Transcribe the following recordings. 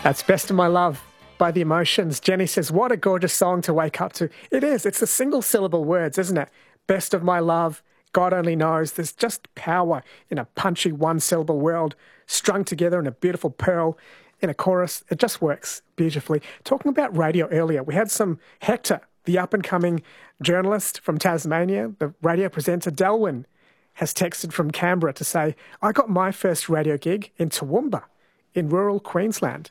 That's Best of My Love by The Emotions. Jenny says, what a gorgeous song to wake up to. It is. It's the single syllable words, isn't it? Best of my love, God only knows. There's just power in a punchy one syllable world strung together in a beautiful pearl in a chorus. It just works beautifully. Talking about radio earlier, we had some Hector, the up-and-coming journalist from Tasmania, the radio presenter. Delwyn has texted from Canberra to say, I got my first radio gig in Toowoomba in rural Queensland.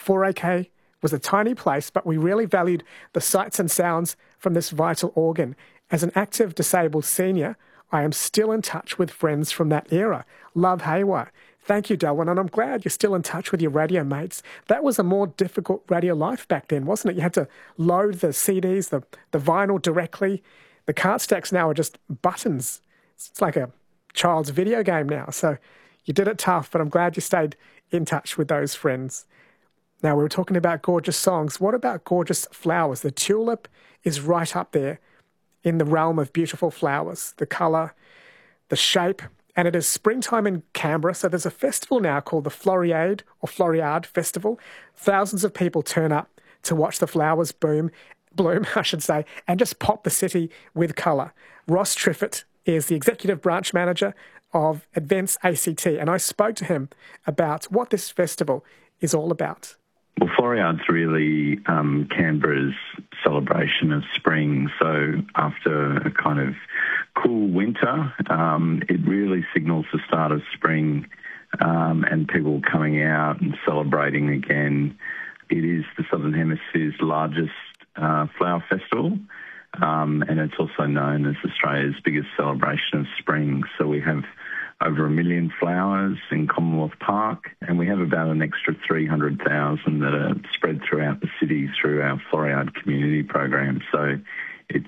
4AK was a tiny place, but we really valued the sights and sounds from this vital organ. As an active disabled senior, I am still in touch with friends from that era. Love Haywire. Thank you, Delwyn, and I'm glad you're still in touch with your radio mates. That was a more difficult radio life back then, wasn't it? You had to load the CDs, the vinyl directly. The cart stacks now are just buttons. It's like a child's video game now. So you did it tough, but I'm glad you stayed in touch with those friends. Now, we were talking about gorgeous songs. What about gorgeous flowers? The tulip is right up there in the realm of beautiful flowers. The colour, the shape, and it is springtime in Canberra, so there's a festival now called the Floriade Festival. Thousands of people turn up to watch the flowers bloom, I should say, and just pop the city with colour. Ross Triffitt is the executive branch manager of Events ACT, and I spoke to him about what this festival is all about. Well, Floriade's really Canberra's celebration of spring. So after a kind of cool winter, it really signals the start of spring and people coming out and celebrating again. It is the Southern Hemisphere's largest flower festival, and it's also known as Australia's biggest celebration of spring. So we have over 1 million flowers in Commonwealth Park, and we have about an extra 300,000 that are spread throughout the city through our Floriade community program. So it's,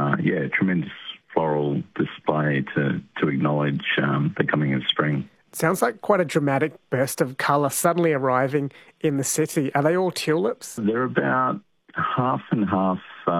a tremendous floral display to acknowledge the coming of spring. Sounds like quite a dramatic burst of colour suddenly arriving in the city. Are they all tulips? They're about half and half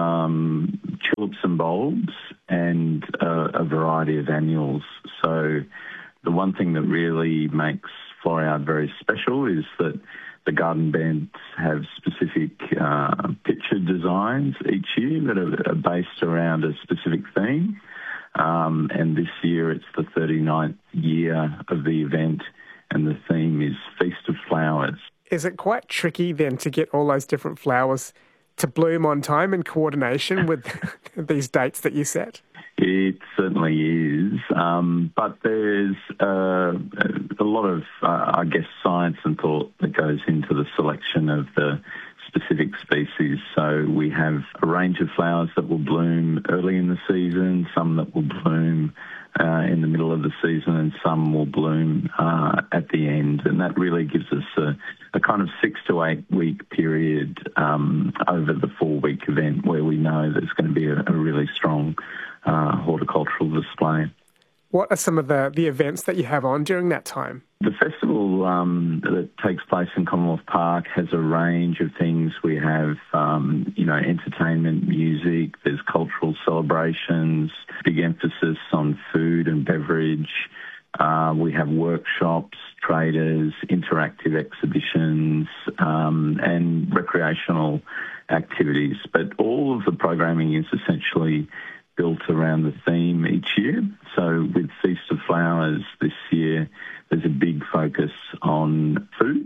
tulips and bulbs and a variety of annuals. So the one thing that really makes Floriade very special is that the garden beds have specific picture designs each year that are based around a specific theme. And this year it's the 39th year of the event, and the theme is Feast of Flowers. Is it quite tricky then to get all those different flowers to bloom on time in coordination with these dates that you set? It certainly is, but there's a lot of, science and thought that goes into the selection of the specific species. So we have a range of flowers that will bloom early in the season, some that will bloom in the middle of the season, and some will bloom at the end. And that really gives us a kind of 6 to 8 week period over the 4-week event where we know there's going to be a really strong horticultural display. What are some of the events that you have on during that time? The festival that takes place in Commonwealth Park has a range of things. We have, entertainment, music, there's cultural celebrations, big emphasis on food and beverage. We have workshops, traders, interactive exhibitions, and recreational activities. But all of the programming is essentially built around the theme each year. So with Feast of Flowers this year, there's a big focus on food.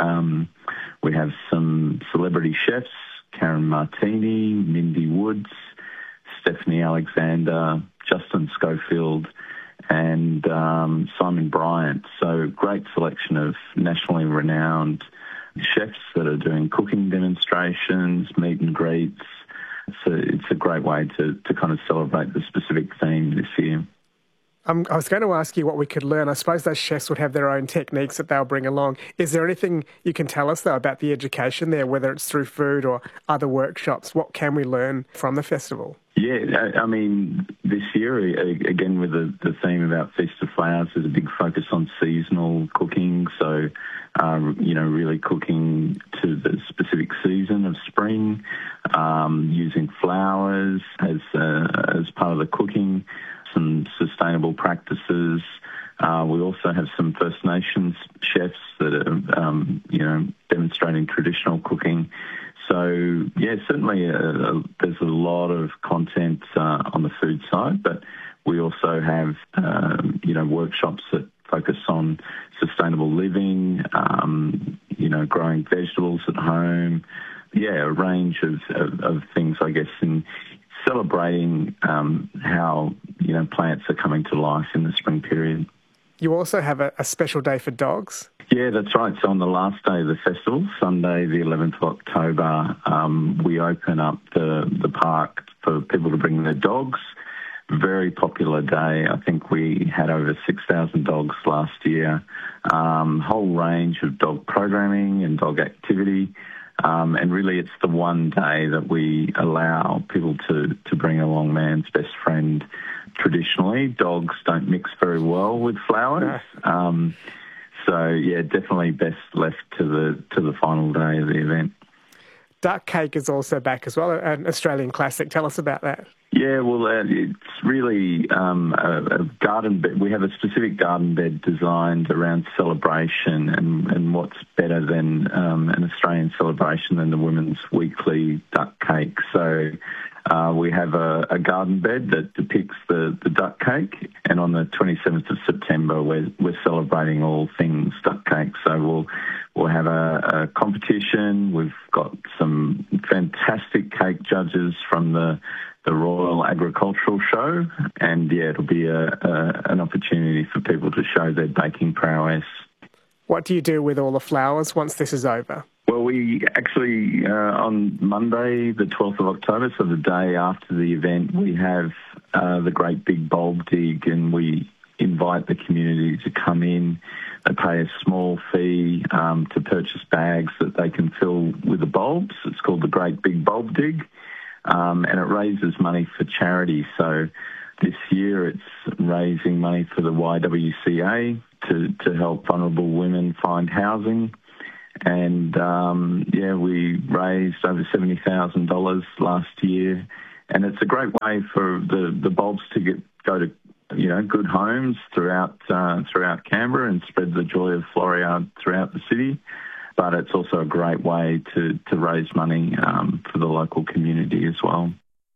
We have some celebrity chefs, Karen Martini, Mindy Woods, Stephanie Alexander, Justin Schofield, and Simon Bryant. So great selection of nationally renowned chefs that are doing cooking demonstrations, meet and greets. It's a great way to kind of celebrate the specific theme this year. I was going to ask you what we could learn. I suppose those chefs would have their own techniques that they'll bring along. Is there anything you can tell us, though, about the education there, whether it's through food or other workshops? What can we learn from the festival? Yeah, I mean, this year, again, with the theme about Feast of Flowers, there's a big focus on seasonal cooking. So, really cooking to the specific season of spring, using flowers as part of the cooking, some sustainable practices, We also have some First Nations chefs that are, demonstrating traditional cooking. So, yeah, certainly there's a lot of content on the food side, but we also have, workshops that focus on sustainable living, growing vegetables at home. Yeah, a range of things, I guess, in celebrating how, plants are coming to life in the spring period. You also have a special day for dogs. Yeah, that's right. So on the last day of the festival, Sunday, the 11th of October, we open up the park for people to bring their dogs. Very popular day. I think we had over 6,000 dogs last year. Whole range of dog programming and dog activity. And really it's the one day that we allow people to bring along man's best friend. Traditionally, dogs don't mix very well with flowers. No. So, yeah, definitely best left to the final day of the event. Duck cake is also back as well, an Australian classic. Tell us about that. Yeah, well, it's really a garden bed. We have a specific garden bed designed around celebration, and what's better than an Australian celebration than the Women's Weekly Duck Cake. So we have a garden bed that depicts the duck cake, and on the 27th of September, we're celebrating all things duck cake. So we'll have a competition. We've got some fantastic cake judges from the Royal Agricultural Show, and yeah, it'll be an opportunity for people to show their baking prowess. What do you do with all the flowers once this is over? Well, we actually, on Monday, the 12th of October, so the day after the event, we have the Great Big Bulb Dig, and we invite the community to come in. They pay a small fee to purchase bags that they can fill with the bulbs. It's called the Great Big Bulb Dig. And it raises money for charity. So this year it's raising money for the YWCA to help vulnerable women find housing. And, we raised over $70,000 last year. And it's a great way for the bulbs to go to, good homes throughout Canberra and spread the joy of Floriade throughout the city. But it's also a great way to raise money for the local community as well.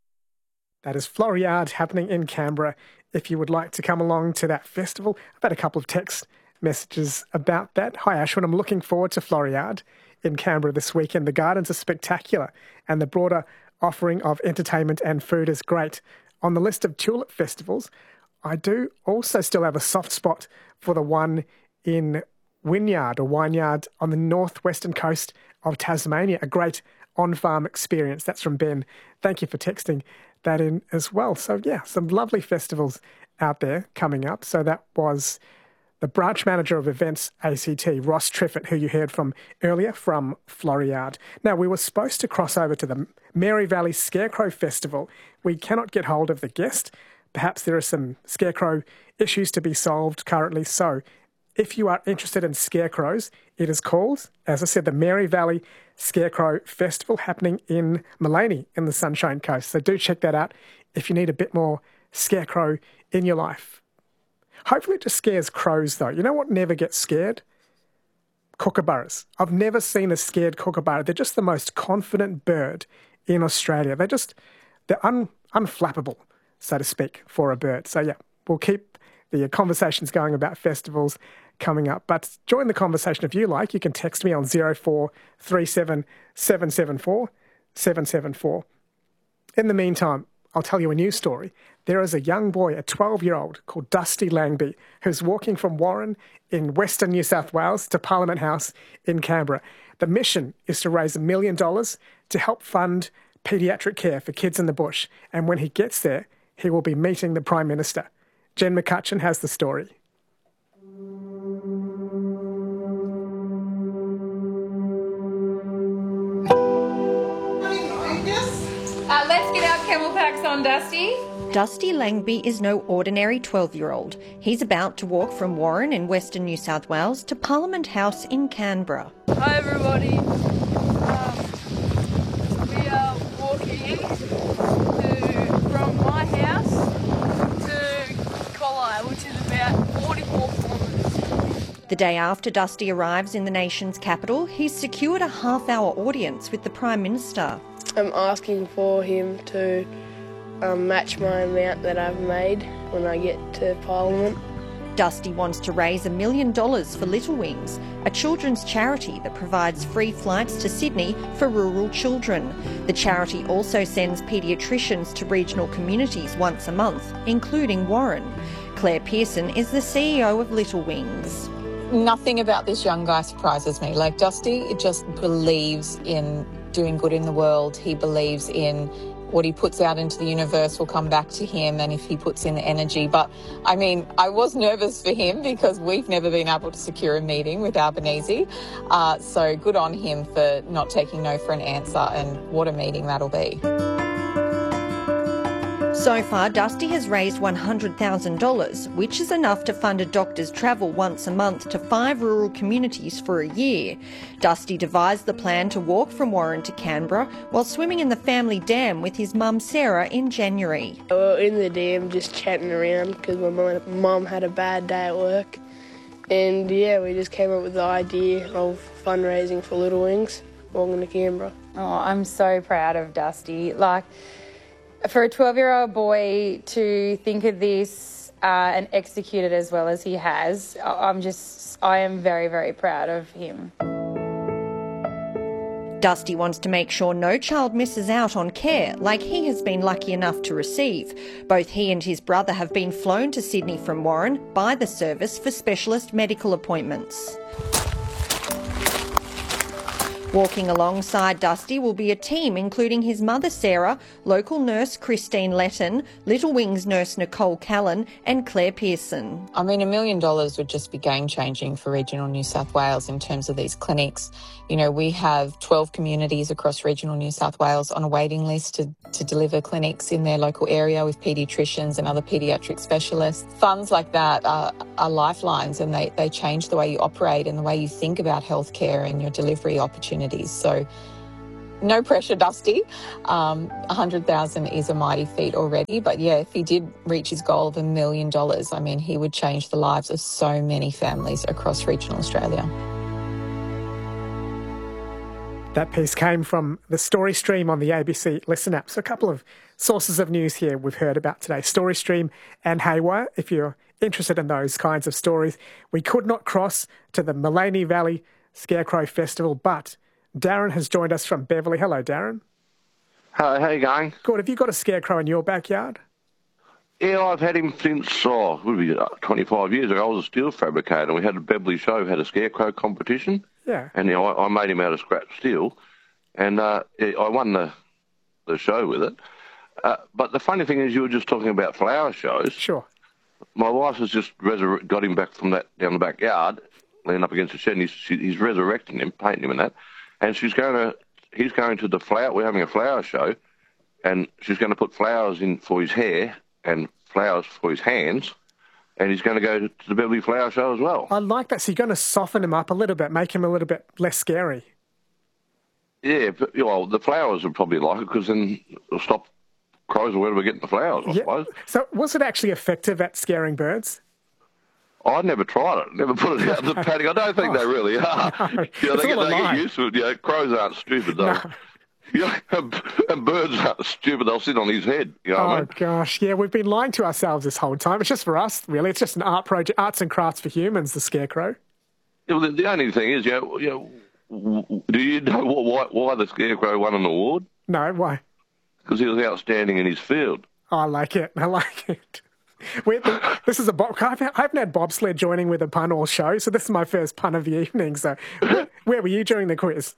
That is Floriade happening in Canberra. If you would like to come along to that festival, I've had a couple of text messages about that. Hi, Ashwin. I'm looking forward to Floriade in Canberra this weekend. The gardens are spectacular and the broader offering of entertainment and food is great. On the list of tulip festivals, I do also still have a soft spot for the one in Wynyard on the northwestern coast of Tasmania. A great on-farm experience. That's from Ben. Thank you for texting that in as well. So, yeah, some lovely festivals out there coming up. So that was the branch manager of events ACT, Ross Triffett, who you heard from earlier from Floriade. Now, we were supposed to cross over to the Mary Valley Scarecrow Festival. We cannot get hold of the guest. Perhaps there are some scarecrow issues to be solved currently. So if you are interested in scarecrows, it is called, as I said, the Mary Valley Scarecrow Festival happening in Maleny in the Sunshine Coast. So do check that out if you need a bit more scarecrow in your life. Hopefully it just scares crows, though. You know what never gets scared? Kookaburras. I've never seen a scared kookaburra. They're just the most confident bird in Australia. They're unflappable, so to speak, for a bird. So, yeah, we'll keep the conversations going about festivals coming up. But join the conversation if you like. You can text me on 0437 774 774. In the meantime, I'll tell you a news story. There is a young boy, a 12-year-old called Dusty Langby, who's walking from Warren in Western New South Wales to Parliament House in Canberra. The mission is to raise $1 million to help fund paediatric care for kids in the bush. And when he gets there, he will be meeting the Prime Minister. Jen McCutcheon has the story. Let's get our camel packs on, Dusty. Dusty Langby is no ordinary 12-year-old. He's about to walk from Warren in Western New South Wales to Parliament House in Canberra. Hi, everybody. We are walking from my house to Collie, which is about about 44 kilometres. The day after Dusty arrives in the nation's capital, he's secured a half-hour audience with the Prime Minister. I'm asking for him to match my amount that I've made when I get to Parliament. Dusty wants to raise $1 million for Little Wings, a children's charity that provides free flights to Sydney for rural children. The charity also sends paediatricians to regional communities once a month, including Warren. Claire Pearson is the CEO of Little Wings. Nothing about this young guy surprises me. Like, Dusty just believes in doing good in the world. He believes in what he puts out into the universe will come back to him, and if he puts in the energy. But, I mean, I was nervous for him because we've never been able to secure a meeting with Albanese. So good on him for not taking no for an answer, and what a meeting that'll be. So far, Dusty has raised $100,000, which is enough to fund a doctor's travel once a month to 5 rural communities for a year. Dusty devised the plan to walk from Warren to Canberra while swimming in the family dam with his mum Sarah in January. We were in the dam just chatting around because my mum had a bad day at work. And yeah, we just came up with the idea of fundraising for Little Wings, walking to Canberra. Oh, I'm so proud of Dusty. Like, for a 12-year-old boy to think of this and execute it as well as he has, I am very, very proud of him. Dusty wants to make sure no child misses out on care like he has been lucky enough to receive. Both he and his brother have been flown to Sydney from Warren by the service for specialist medical appointments. Walking alongside Dusty will be a team including his mother Sarah, local nurse Christine Letton, Little Wings nurse Nicole Callan and Claire Pearson. I mean, $1 million would just be game-changing for regional New South Wales in terms of these clinics. You know, we have 12 communities across regional New South Wales on a waiting list to deliver clinics in their local area with paediatricians and other paediatric specialists. Funds like that are lifelines, and they change the way you operate and the way you think about healthcare and your delivery opportunities. So no pressure, Dusty. 100,000 is a mighty feat already. But yeah, if he did reach his goal of $1 million, I mean, he would change the lives of so many families across regional Australia. That piece came from the Story Stream on the ABC Listen app. So a couple of sources of news here we've heard about today. Story Stream and Haywire, if you're interested in those kinds of stories. We could not cross to the Mullaney Valley Scarecrow Festival, but Darren has joined us from Beverly. Hello, Darren. Hello, how you going? Good. Have you got a scarecrow in your backyard? Yeah, I've had him since, 25 years ago. I was a steel fabricator. We had a Beverly show, had a scarecrow competition. Yeah. And I made him out of scrap steel. And I won the show with it. But the funny thing is, you were just talking about flower shows. Sure. My wife has just got him back from that down the backyard, leaning up against the shed, and he's resurrecting him, painting him in that. And he's going to the flower. We're having a flower show, and she's going to put flowers in for his hair and flowers for his hands, and he's going to go to the Beverly Flower Show as well. I like that. So you're going to soften him up a little bit, make him a little bit less scary. Yeah, but, well, the flowers would probably like it because then it'll stop crows or whatever getting the flowers, I suppose. So was it actually effective at scaring birds? I never tried it. Never put it out in the paddock. I don't think they really are. No, they get used to it. Crows aren't stupid, though. No. And birds aren't stupid. They'll sit on his head. You know what I mean? Gosh. Yeah, we've been lying to ourselves this whole time. It's just for us, really. It's just an art project, arts and crafts for humans, the scarecrow. Yeah, well, the only thing is, do you know why the scarecrow won an award? No, why? Because he was outstanding in his field. Oh, I like it. This is I haven't had bobsled joining with a pun all show, so this is my first pun of the evening. So where were you during the quiz?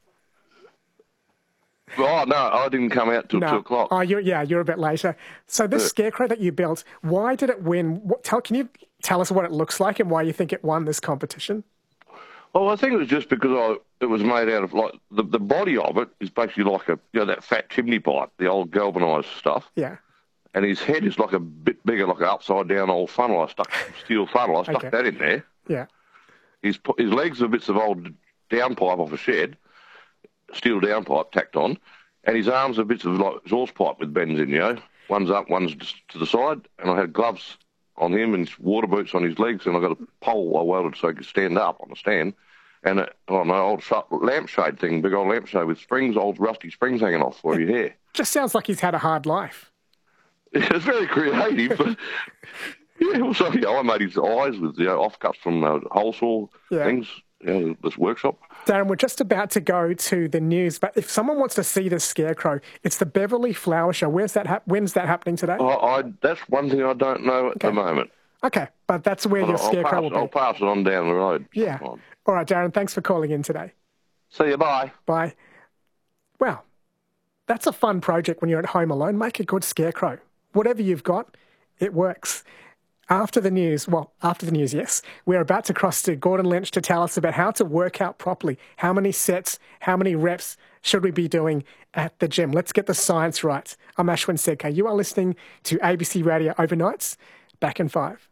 Oh, no, I didn't come out till 2 o'clock. Oh, you're a bit later. So this scarecrow that you built, why did it win? Can you tell us what it looks like and why you think it won this competition? Well, I think it was just because it was made out of, like, the body of it is basically like that fat chimney pipe, the old galvanised stuff. Yeah. And his head is like a bit bigger, like an upside-down old funnel. Steel funnel. I stuck that in there. Yeah. His legs are bits of old downpipe off a shed, steel downpipe tacked on, and his arms are bits of like exhaust pipe with bends in, One's up, one's just to the side, and I had gloves on him and his water boots on his legs, and I got a pole I welded so he could stand up on the stand, and an old lampshade thing, big old lampshade with springs, old rusty springs hanging off for your hair. Just sounds like he's had a hard life. It's very creative, but yeah, also, I made his eyes with offcuts from hole saw things, this workshop. Darren, we're just about to go to the news, but if someone wants to see the Scarecrow, it's the Beverley Flower Show. When's that happening today? That's one thing I don't know at the moment. Okay, but that's where your Scarecrow will be. I'll pass it on down the road. Yeah. All right, Darren, thanks for calling in today. See you, bye. Bye. Well, that's a fun project when you're at home alone. Make a good Scarecrow. Whatever you've got, it works. After the news, yes, we're about to cross to Gordon Lynch to tell us about how to work out properly. How many sets, how many reps should we be doing at the gym? Let's get the science right. I'm Ashwin Sedkar. You are listening to ABC Radio Overnights. Back in 5.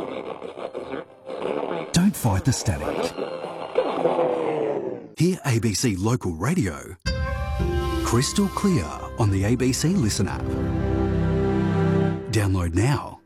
Don't fight the static. Hear ABC Local Radio crystal clear on the ABC Listen app. Download now.